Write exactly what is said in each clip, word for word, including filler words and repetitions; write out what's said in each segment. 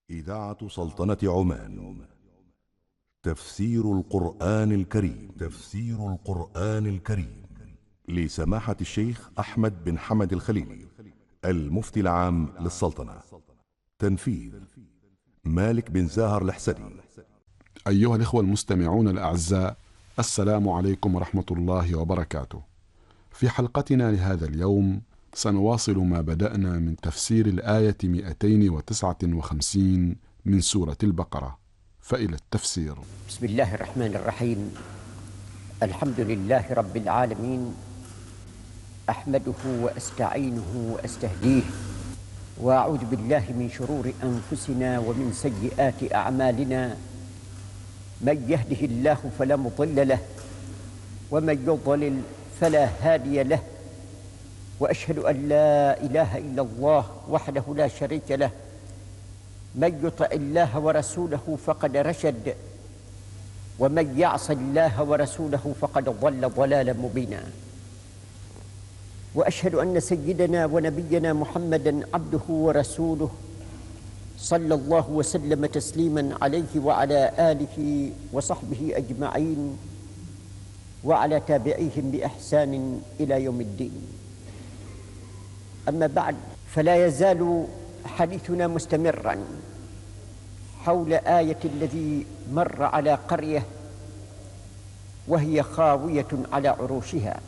إذاعة سلطنة عمان. تفسير القرآن الكريم. تفسير القرآن الكريم لسماحة الشيخ أحمد بن حمد الخليلي، المفتي العام للسلطنة. تنفيذ مالك بن زاهر الحسني. أيها الإخوة المستمعون الأعزاء، السلام عليكم ورحمة الله وبركاته. في حلقتنا لهذا اليوم سنواصل ما بدأنا من تفسير الآية مئتين وتسعة وخمسين من سورة البقرة، فإلى التفسير. بسم الله الرحمن الرحيم. الحمد لله رب العالمين، أحمده وأستعينه وأستهديه، وأعوذ بالله من شرور أنفسنا ومن سيئات أعمالنا. من يهده الله فلا مضل له، ومن يضلل فلا هادي له، وأشهد أن لا إله إلا الله وحده لا شريك له. من يطع الله ورسوله فقد رشد، ومن يعص الله ورسوله فقد ضل ضلالا مبينا. وأشهد أن سيدنا ونبينا محمدا عبده ورسوله، صلى الله وسلم تسليما عليه وعلى آله وصحبه أجمعين، وعلى تابعيهم بإحسان إلى يوم الدين. أما بعد، فلا يزال حديثنا مستمرا حول آية الذي مر على قرية وهي خاوية على عروشها.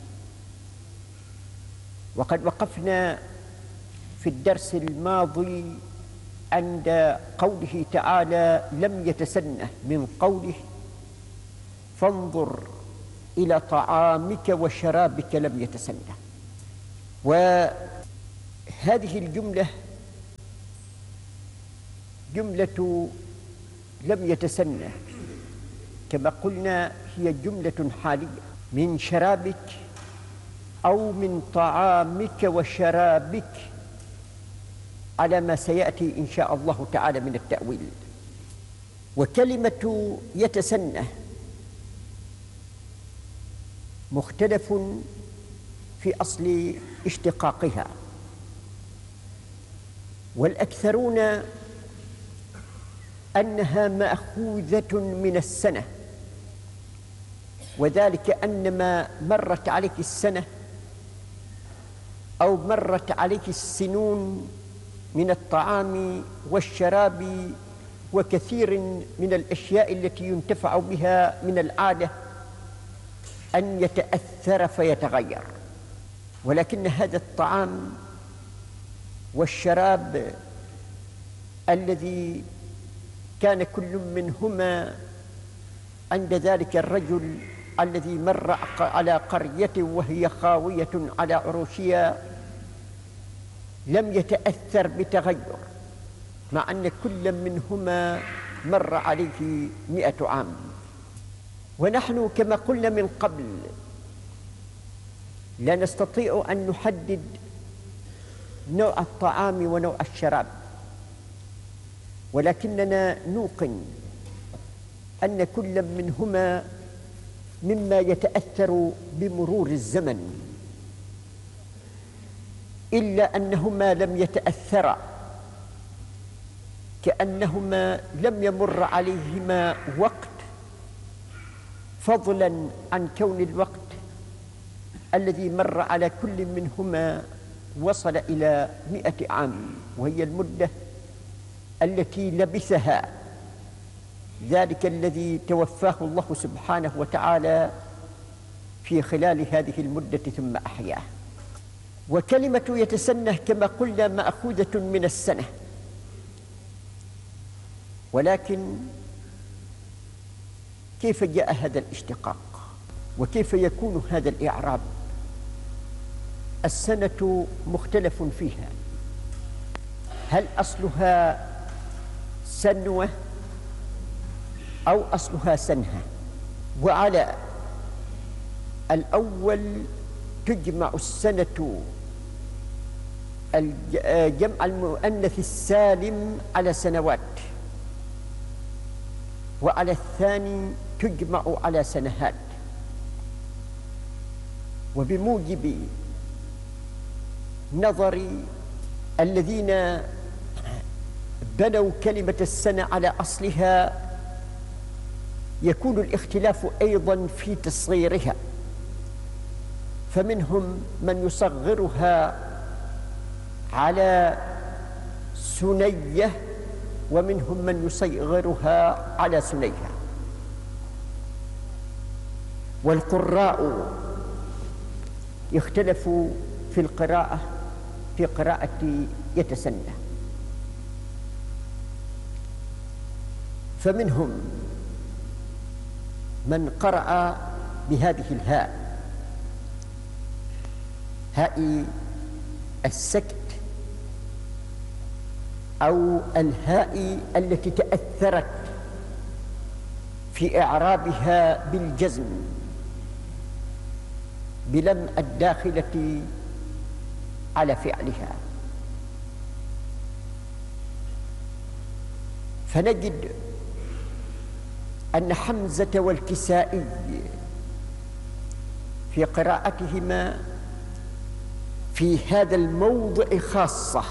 وقد وقفنا في الدرس الماضي عند قوله تعالى: لم يتسنه، من قوله: فانظر إلى طعامك وشرابك لم يتسنه. وهذه الجملة جملة لم يتسنه كما قلنا هي جملة حالية، من شرابك أو من طعامك وشرابك، على ما سيأتي إن شاء الله تعالى من التأويل. وكلمة يتسنه مختلف في أصل اشتقاقها، والأكثرون أنها مأخوذة من السنة، وذلك أنما مرت عليك السنة أو مرت عليك السنون من الطعام والشراب وكثير من الأشياء التي ينتفع بها من العادة أن يتأثر فيتغير. ولكن هذا الطعام والشراب الذي كان كل منهما عند ذلك الرجل الذي مر على قرية وهي خاوية على عروشها لم يتأثر بتغير، مع أن كل منهما مر عليه مئة عام. ونحن كما قلنا من قبل لا نستطيع أن نحدد نوع الطعام ونوع الشراب، ولكننا نوقن أن كل منهما مما يتأثر بمرور الزمن، إلا أنهما لم يتأثرا، كأنهما لم يمر عليهما وقت، فضلا عن كون الوقت الذي مر على كل منهما وصل إلى مئة عام، وهي المدة التي لبثها ذلك الذي توفاه الله سبحانه وتعالى في خلال هذه المدة ثم أحياه. وكلمة يتسنه كما قلنا مأخوذة من السنة، ولكن كيف جاء هذا الاشتقاق وكيف يكون هذا الإعراب؟ السنة مختلف فيها، هل أصلها سنوة أو أصلها سنها؟ وعلى الأول تجمع السنة جمع المؤنث السالم على سنوات، وعلى الثاني تجمع على سنهات. وبموجب نظر الذين بنوا كلمة السنة على أصلها يكون الاختلاف أيضا في تصغيرها، فمنهم من يصغرها على سنية ومنهم من يصغرها على سنيها. والقراء يختلفوا في القراءة في قراءة يتسنى، فمنهم من قرأ بهذه الهاء، هاء السكت أو الهاء التي تأثرت في إعرابها بالجزم بلم الداخلة على فعلها، فنجد أن حمزة والكسائي في قراءتهما في هذا الموضع خاصة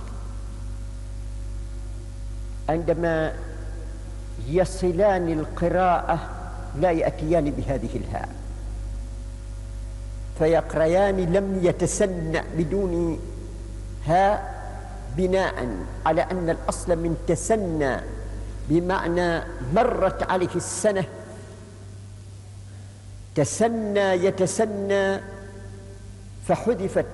عندما يصلان القراءة لا يأتيان بهذه الهاء، فيقريان لم يتسنى بدون هاء، بناء على أن الأصل من تسنى بمعنى مرت عليه السنة، تسنى يتسنى، فحذفت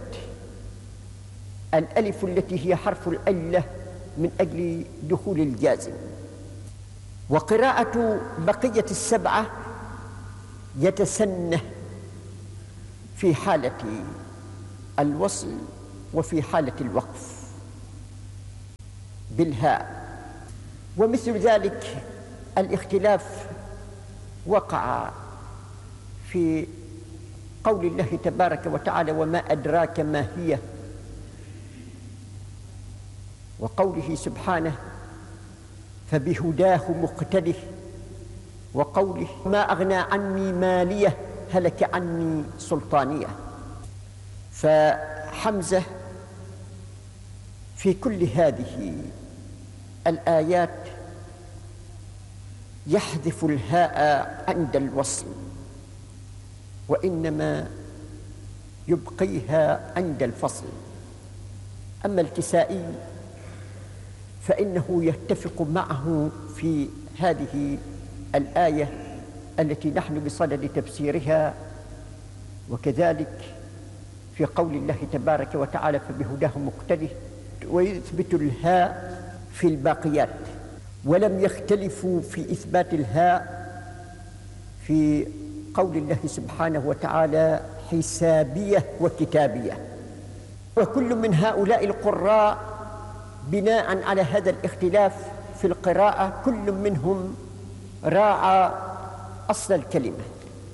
الألف التي هي حرف العلة من أجل دخول الجازم. وقراءة بقية السبعة يتسنى في حالة الوصل وفي حالة الوقف بالهاء. ومثل ذلك الاختلاف وقع في قول الله تبارك وتعالى وما أدراك ما هي، وقوله سبحانه فبهداه مقتده، وقوله ما أغنى عني مالية هلك عني سلطانية. فحمزة في كل هذه الآيات يحذف الهاء عند الوصل، وإنما يبقيها عند الفصل. أما الكسائي فإنه يتفق معه في هذه الآية التي نحن بصدد تفسيرها، وكذلك في قول الله تبارك وتعالى فبهداه مقتده، ويثبت الهاء في الباقيات، ولم يختلفوا في إثبات الهاء في قول الله سبحانه وتعالى حسابية وكتابية. وكل من هؤلاء القراء بناء على هذا الاختلاف في القراءة كل منهم راعى أصل الكلمة،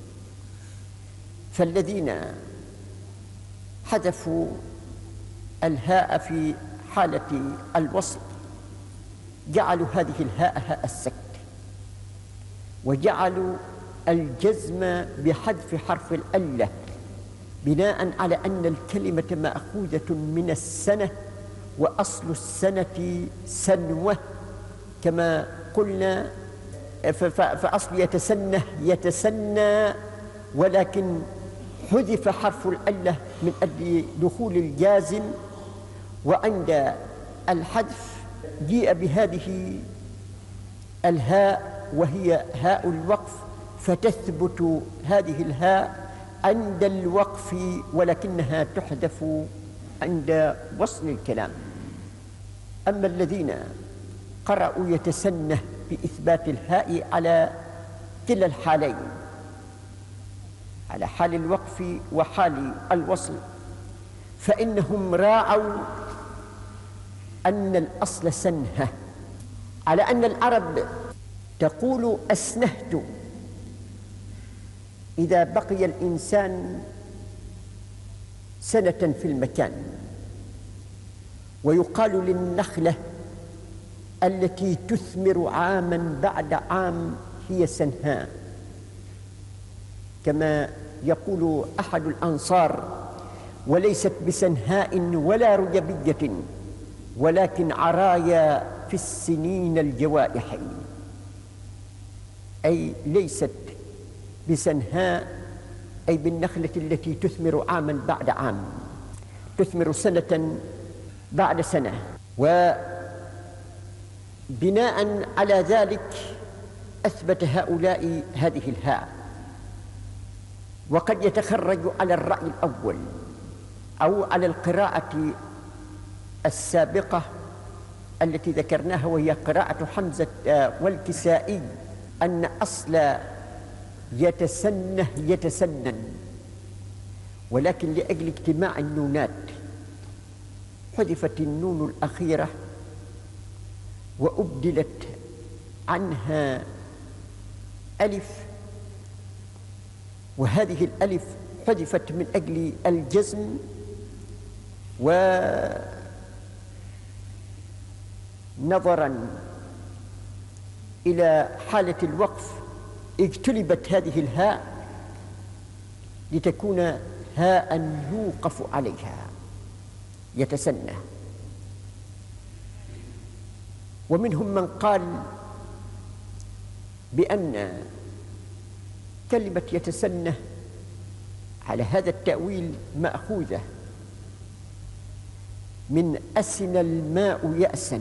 فالذين حذفوا الهاء في حالة الوصل جعلوا هذه الهاء هاء السكت، وجعلوا الجزم بحذف حرف الألة بناء على أن الكلمة مأخوذة من السنة، وأصل السنة سنوة كما قلنا، فأصل يتسنى يتسنى، ولكن حذف حرف الألة من أجل دخول الجازم، وعند الحذف جيء بهذه الهاء وهي هاء الوقف، فتثبت هذه الهاء عند الوقف ولكنها تحذف عند وصل الكلام. أما الذين قرأوا يتسنى بإثبات الهاء على كلا الحالين، على حال الوقف وحال الوصل، فإنهم راعوا أن الأصل سنه، على أن العرب تقول أسنهت إذا بقي الإنسان سنة في المكان، ويقال للنخلة التي تثمر عاما بعد عام هي سنهاء، كما يقول أحد الأنصار وليست بسنهاء ولا رجبية ولكن عرايا في السنين الجوائح، أي ليست بسنهاء، أي بالنخلة التي تثمر عاما بعد عام، تثمر سنة بعد سنة. وبناء على ذلك أثبت هؤلاء هذه الهاء. وقد يتخرج على الرأي الأول أو على القراءة السابقة التي ذكرناها، وهي قراءة حمزة والكسائي، أن أصل يتسنه يتسنن، ولكن لأجل اجتماع النونات حذفت النون الأخيرة وأبدلت عنها ألف، وهذه الألف حذفت من أجل الجزم، ونظرا إلى حالة الوقف اجتلبت هذه الهاء لتكون هاء يوقف عليها يتسنى. ومنهم من قال بأن كلمة يتسنى على هذا التأويل مأخوذة من أسن الماء يأسا،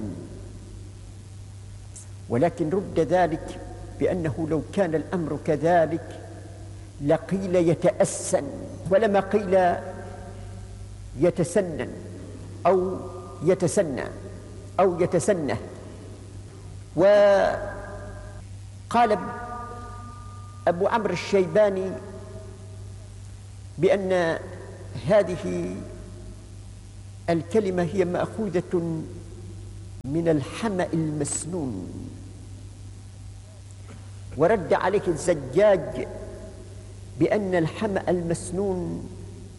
ولكن رد ذلك بأنه لو كان الأمر كذلك لقيل يتأسن، ولما قيل يتسنن أو يتسنى أو يتسنه. وقال أبو عمرو الشيباني بأن هذه الكلمة هي مأخوذة من الحمأ المسنون، ورد عليه الزجاج بأن الحمأ المسنون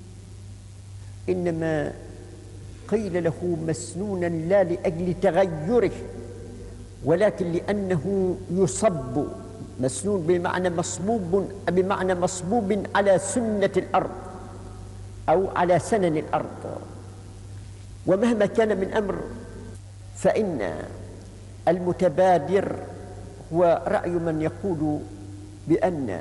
إنما قيل له مسنونا لا لأجل تغيره، ولكن لأنه يصب، مسنون بمعنى مصبوب، بمعنى مصبوب على سنة الأرض أو على سنن الأرض. ومهما كان من أمر فإن المتبادر هو رأي من يقول بأن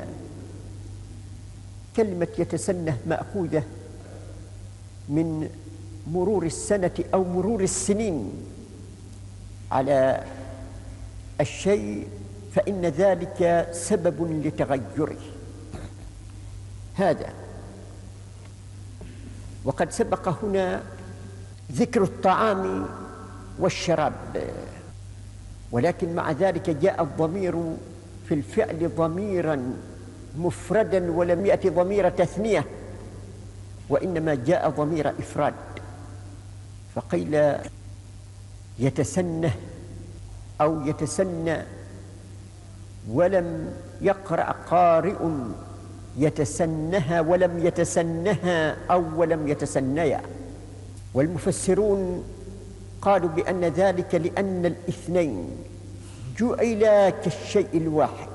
كلمة يتسنه مأخوذة من مرور السنة أو مرور السنين على الشيء، فإن ذلك سبب لتغيره. هذا وقد سبق هنا ذكر الطعام والشراب، ولكن مع ذلك جاء الضمير في الفعل ضميرا مفردا ولم يأتي ضمير تثنية، وإنما جاء ضمير إفراد، فقيل يتسنه أو يتسنى، ولم يقرأ قارئ يتسنها ولم يتسنها أو ولم يتسنيا. والمفسرون قالوا بأن ذلك لأن الاثنين جعلا كالشيء الواحد،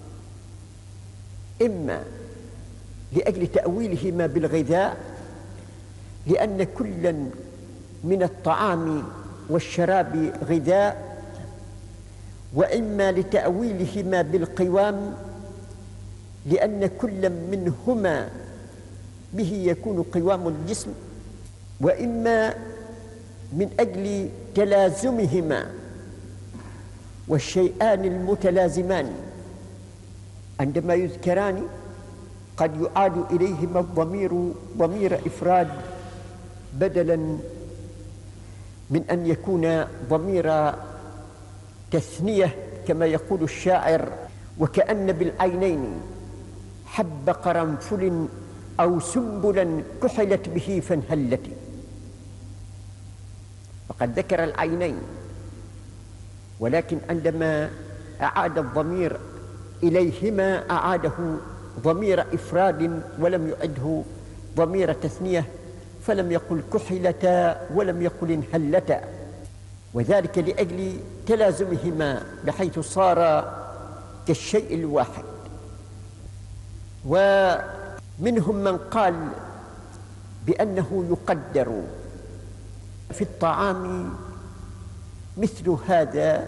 إما لأجل تأويلهما بالغذاء لأن كلا من الطعام والشراب غذاء، وإما لتأويلهما بالقوام لأن كل منهما به يكون قوام الجسم، وإما من أجل تلازمهما، والشيئان المتلازمان عندما يذكران قد يعاد إليهما الضمير ضمير إفراد بدلا من أن يكون ضمير تثنية، كما يقول الشاعر: وكأن بالعينين حب قرنفل أو سنبلا كحلت به فانهلت. فقد ذكر العينين، ولكن عندما أعاد الضمير إليهما أعاده ضمير إفراد ولم يعده ضمير تثنية، فلم يقل كحلتا ولم يقل انهلتا، وذلك لأجل تلازمهما بحيث صار كالشيء الواحد. ومنهم من قال بأنه يقدر في الطعام مثل هذا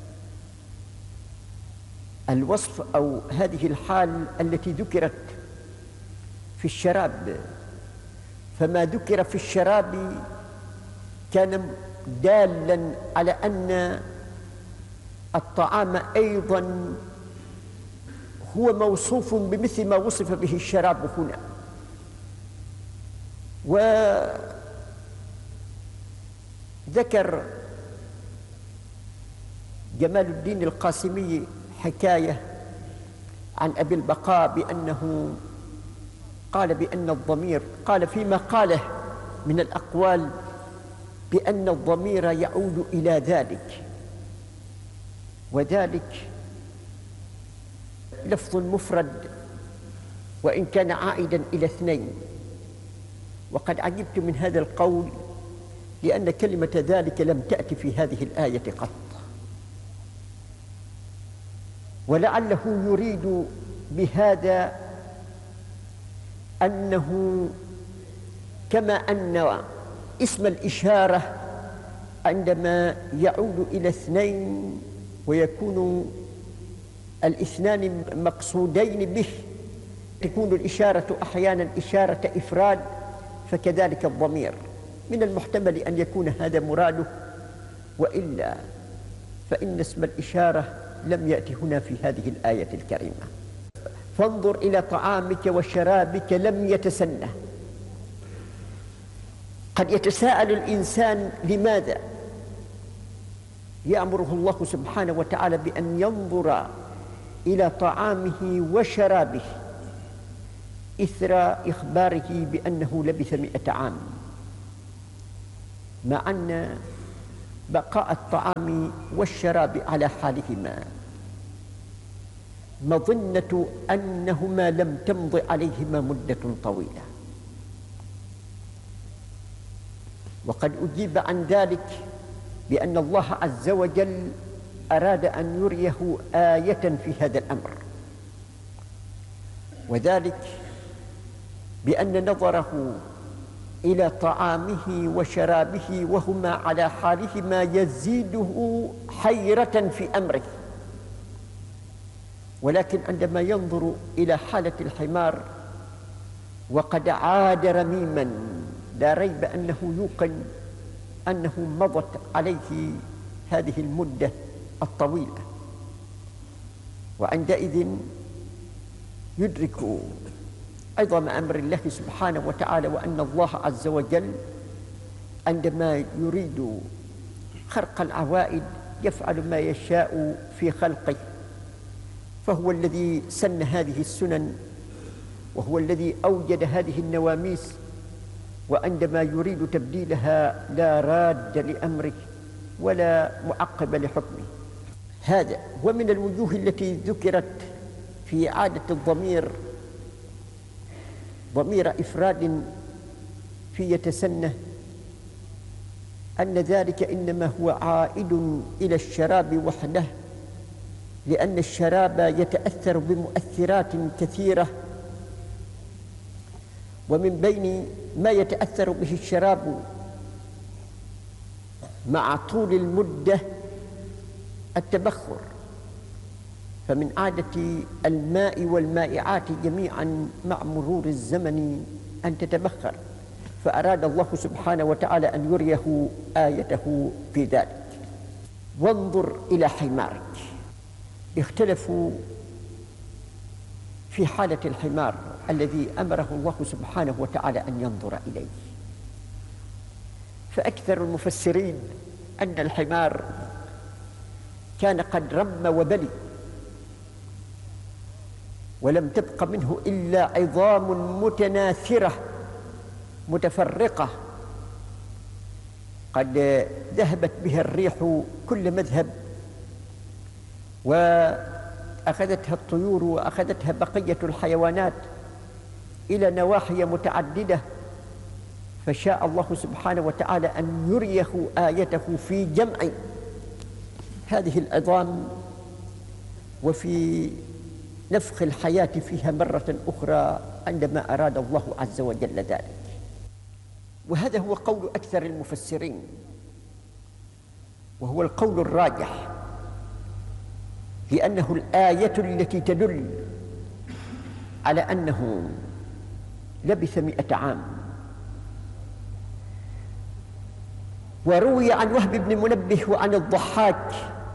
الوصف أو هذه الحال التي ذكرت في الشراب. فما ذكر في الشراب كان دالا على أن الطعام أيضا هو موصوف بمثل ما وصف به الشراب هنا. وذكر جمال الدين القاسمي حكاية عن أبي البقاء بأنه قال بأن الضمير، قال فيما قاله من الأقوال بأن الضمير يعود إلى ذلك، وذلك لفظ مفرد وإن كان عائدا إلى اثنين. وقد عجبت من هذا القول لأن كلمة ذلك لم تأتي في هذه الآية قط، ولعله يريد بهذا أنه كما أن اسم الإشارة عندما يعود إلى اثنين ويكون الاثنان مقصودين به تكون الإشارة أحيانا إشارة إفراد، فكذلك الضمير من المحتمل أن يكون هذا مراده، وإلا فإن اسم الإشارة لم يأتي هنا في هذه الآية الكريمة. فانظر إلى طعامك وشرابك لم يتسنه. قد يتساءل الإنسان لماذا يأمره الله سبحانه وتعالى بأن ينظر إلى طعامه وشرابه إثر إخباره بأنه لبث مئة عام، مع أن بقاء الطعام والشراب على حالهما مظنة أنهما لم تمض عليهما مدة طويلة. وقد أجيب عن ذلك بأن الله عز وجل أراد أن يريه آية في هذا الأمر، وذلك بأن نظره إلى طعامه وشرابه وهما على حالهما يزيده حيرة في أمره. ولكن عندما ينظر إلى حالة الحمار وقد عاد رميما لا ريب أنه يوقن أنه مضت عليه هذه المدة الطويلة، وعندئذ يدرك عظم أمر الله سبحانه وتعالى، وأن الله عز وجل عندما يريد خرق العوائد يفعل ما يشاء في خلقه، فهو الذي سن هذه السنن وهو الذي أوجد هذه النواميس، وعندما يريد تبديلها لا راد لأمره ولا معقب لحكمه. هذا ومن الوجوه التي ذكرت في إعادة الضمير ضمير إفراد في يتسنه أن ذلك إنما هو عائد إلى الشراب وحده، لأن الشراب يتأثر بمؤثرات كثيرة، ومن بين ما يتأثر به الشراب مع طول المدة التبخر. فمن عادة الماء والمائعات جميعا مع مرور الزمن أن تتبخر، فأراد الله سبحانه وتعالى أن يريه آيته في ذلك. وانظر إلى حمارك. اختلفوا في حالة الحمار الذي أمره الله سبحانه وتعالى أن ينظر إليه، فأكثر المفسرين أن الحمار كان قد رم وبلي ولم تبق منه إلا عظام متناثرة متفرقة قد ذهبت بها الريح كل مذهب، وأخذتها الطيور وأخذتها بقية الحيوانات إلى نواحي متعددة. فشاء الله سبحانه وتعالى أن يريه آيته في جمع هذه العظام وفي نفخ الحياة فيها مرة أخرى عندما أراد الله عز وجل ذلك. وهذا هو قول أكثر المفسرين، وهو القول الراجح، لأنه الآية التي تدل على أنه لبث مئة عام. وروي عن وهب بن منبه وعن الضحاك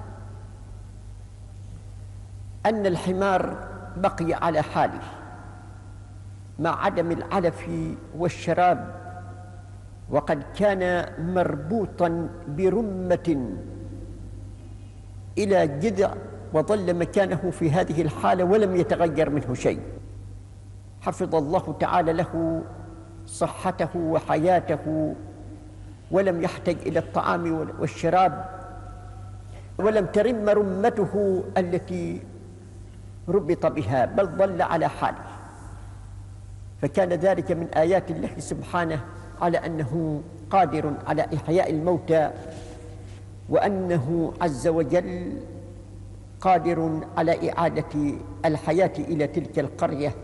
أن الحمار بقي على حاله مع عدم العلف والشراب، وقد كان مربوطا برمة إلى جذع، وظل مكانه في هذه الحالة ولم يتغير منه شيء. حفظ الله تعالى له صحته وحياته، ولم يحتج إلى الطعام والشراب، ولم ترم رمته التي ربط بها، بل ظل على حاله. فكان ذلك من آيات الله سبحانه على أنه قادر على إحياء الموتى، وأنه عز وجل قادر على إعادة الحياة إلى تلك القرية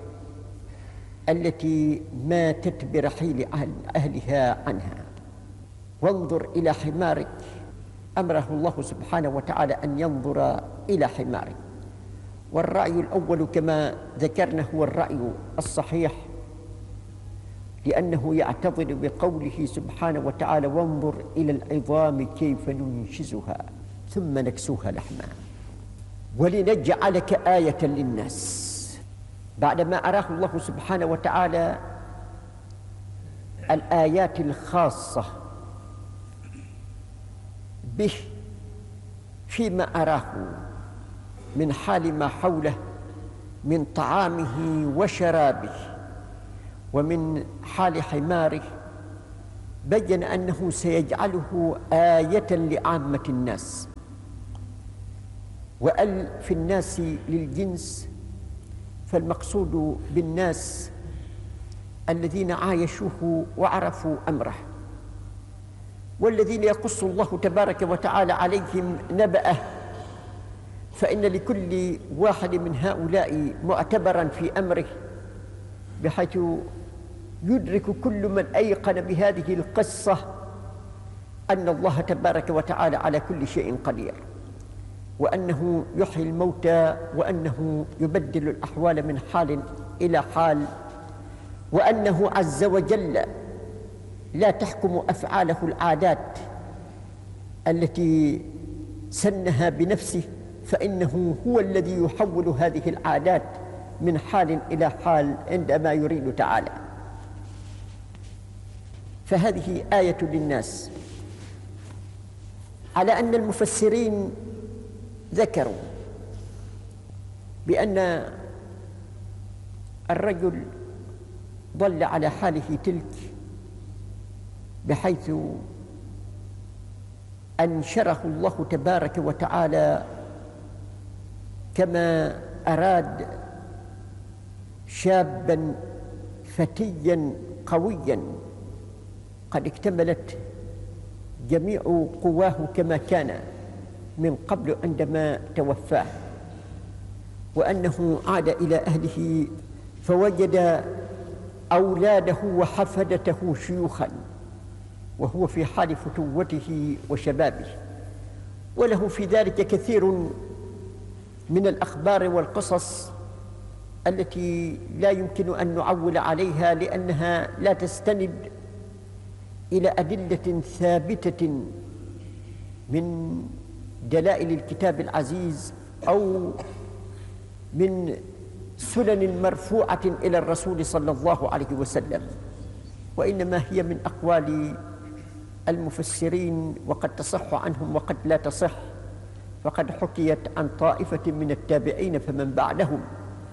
التي ماتت برحيل أهلها عنها. وانظر إلى حمارك، أمره الله سبحانه وتعالى أن ينظر إلى حمارك. والرأي الأول كما ذكرنا هو الرأي الصحيح، لأنه يعتضد بقوله سبحانه وتعالى: وانظر إلى العظام كيف ننشزها ثم نكسوها لحما ولنجعلك آية للناس. بعدما أراه الله سبحانه وتعالى الآيات الخاصة به فيما أراه من حال ما حوله من طعامه وشرابه ومن حال حماره، بين أنه سيجعله آية لعامة الناس. وأل في الناس للجنس، فالمقصود بالناس الذين عايشوه وعرفوا أمره، والذين يقص الله تبارك وتعالى عليهم نبأه، فإن لكل واحد من هؤلاء معتبرا في أمره، بحيث يدرك كل من أيقن بهذه القصة أن الله تبارك وتعالى على كل شيء قدير، وأنه يحيي الموتى، وأنه يبدل الأحوال من حال إلى حال، وأنه عز وجل لا تحكم أفعاله العادات التي سنها بنفسه، فإنه هو الذي يحول هذه العادات من حال إلى حال عندما يريد تعالى. فهذه آية للناس، على أن المفسرين ذكروا بأن الرجل ظل على حاله تلك بحيث أنشره الله تبارك وتعالى كما أراد شابا فتيا قويا قد اكتملت جميع قواه كما كان من قبل عندما توفاه، وأنه عاد إلى أهله فوجد أولاده وحفدته شيوخا، وهو في حال فتوته وشبابه، وله في ذلك كثير من الأخبار والقصص التي لا يمكن أن نعول عليها، لأنها لا تستند إلى أدلة ثابتة من دلائل الكتاب العزيز أو من سنن مرفوعة إلى الرسول صلى الله عليه وسلم، وإنما هي من أقوال المفسرين، وقد تصح عنهم وقد لا تصح، فقد حكيت عن طائفة من التابعين فمن بعدهم.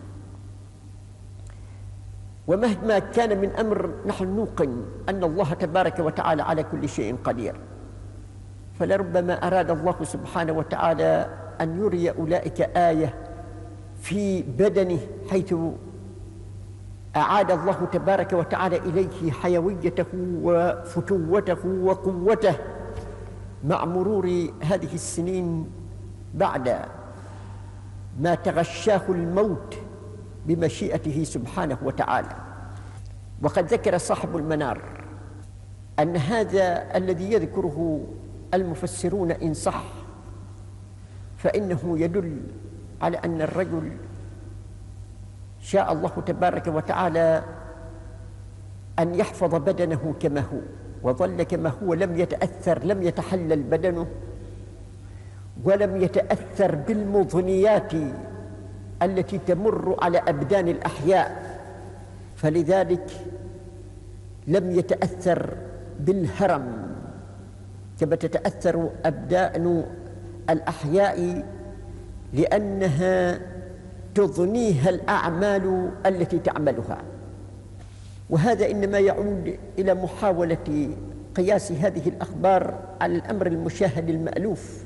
ومهما كان من أمر نحن نوقن أن الله تبارك وتعالى على كل شيء قدير، فلربما أراد الله سبحانه وتعالى أن يري أولئك آية في بدنه، حيث أعاد الله تبارك وتعالى إليه حيويته وفتوته وقوته مع مرور هذه السنين بعد ما تغشاه الموت بمشيئته سبحانه وتعالى. وقد ذكر صاحب المنار أن هذا الذي يذكره المفسرون إن صح فإنه يدل على أن الرجل شاء الله تبارك وتعالى أن يحفظ بدنه كما هو وظل كما هو، لم يتأثر، لم يتحلل بدنه ولم يتأثر بالمضنيات التي تمر على أبدان الأحياء، فلذلك لم يتأثر بالهرم كما تتأثر أبدان الأحياء، لأنها تضنيها الأعمال التي تعملها. وهذا إنما يعود إلى محاولة قياس هذه الأخبار على الأمر المشاهد المألوف،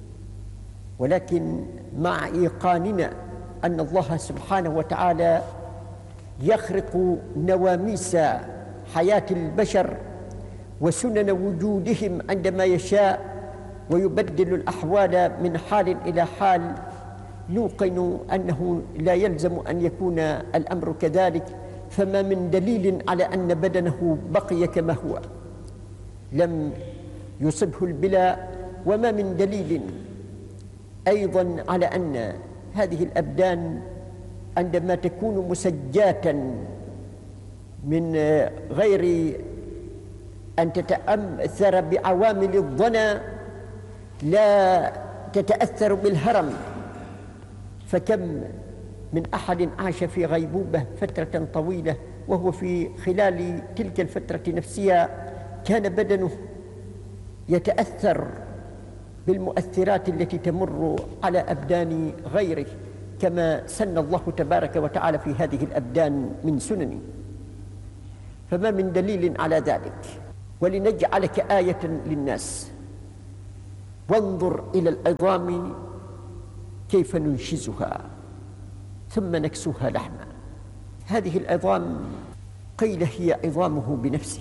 ولكن مع إيقاننا أن الله سبحانه وتعالى يخرق نواميس حياة البشر وسنن وجودهم عندما يشاء ويبدل الأحوال من حال إلى حال، نوقن أنه لا يلزم أن يكون الأمر كذلك، فما من دليل على أن بدنه بقي كما هو لم يصبه البلاء، وما من دليل أيضا على أن هذه الأبدان عندما تكون مسجاة من غير أن تتأثر بعوامل الظنا لا تتأثر بالهرم. فكم من أحد عاش في غيبوبة فترة طويلة وهو في خلال تلك الفترة نفسها كان بدنه يتأثر بالمؤثرات التي تمر على أبدان غيره، كما سن الله تبارك وتعالى في هذه الأبدان من سنن. فما من دليل على ذلك. ولنجعلك آية للناس وانظر إلى العظام كيف ننشزها ثم نكسوها لحما. هذه العظام قيل هي عظامه بنفسه،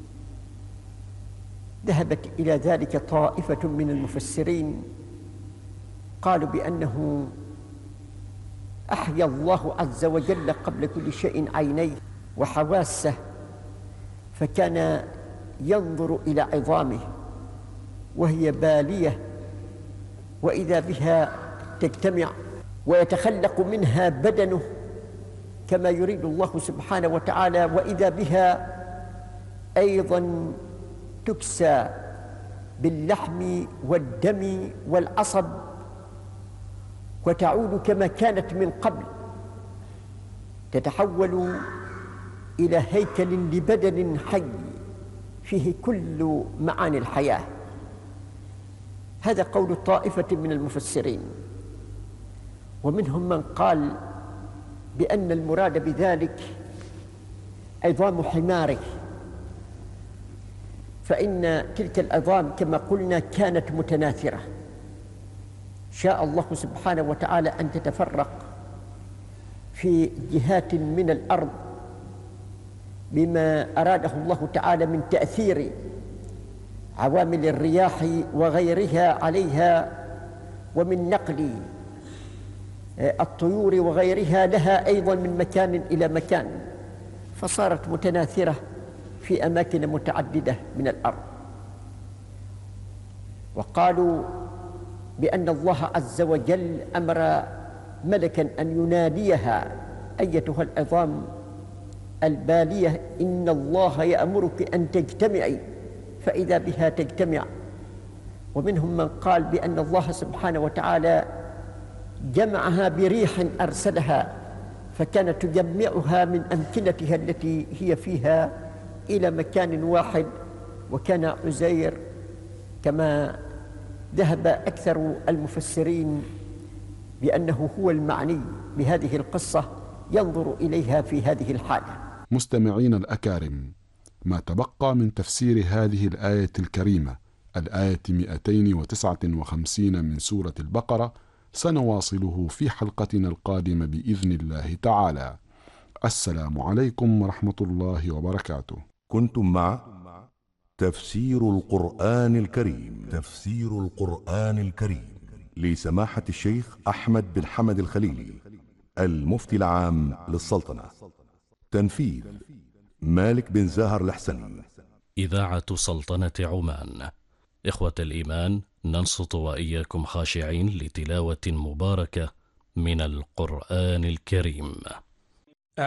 ذهبت إلى ذلك طائفة من المفسرين، قالوا بأنه أحيا الله عز وجل قبل كل شيء عينيه وحواسه، فكان ينظر إلى عظامه وهي بالية، وإذا بها تجتمع ويتخلق منها بدنه كما يريد الله سبحانه وتعالى، وإذا بها أيضا تكسى باللحم والدم والعصب وتعود كما كانت من قبل، تتحول إلى هيكل لبدن حي فيه كل معاني الحياة. هذا قول طائفة من المفسرين، ومنهم من قال بأن المراد بذلك عظام حماره، فإن تلك العظام كما قلنا كانت متناثرة، شاء الله سبحانه وتعالى أن تتفرق في جهات من الأرض بما أراده الله تعالى من تأثير عوامل الرياح وغيرها عليها، ومن نقل الطيور وغيرها لها أيضا من مكان إلى مكان، فصارت متناثرة في أماكن متعددة من الأرض. وقالوا بأن الله عز وجل أمر ملكا أن يناديها: أيتها العظام البالية إن الله يأمرك أن تجتمعي، فإذا بها تجتمع. ومنهم من قال بأن الله سبحانه وتعالى جمعها بريح أرسلها، فكانت تجمعها من أمكنتها التي هي فيها إلى مكان واحد. وكان عزير كما ذهب أكثر المفسرين بأنه هو المعني بهذه القصة ينظر إليها في هذه الحالة. مستمعين الأكارم، ما تبقى من تفسير هذه الآية الكريمة، الآية مئتين وتسعة وخمسين من سورة البقرة، سنواصله في حلقتنا القادمة بإذن الله تعالى. السلام عليكم ورحمة الله وبركاته. كنتم مع تفسير القرآن الكريم تفسير القرآن الكريم لسماحة الشيخ أحمد بن حمد الخليلي، المفتي العام للسلطنة. تنفيذ مالك بن زاهر الحسني. إذاعة سلطنة عمان. إخوة الإيمان، ننصت وإياكم خاشعين لتلاوة مباركة من القرآن الكريم.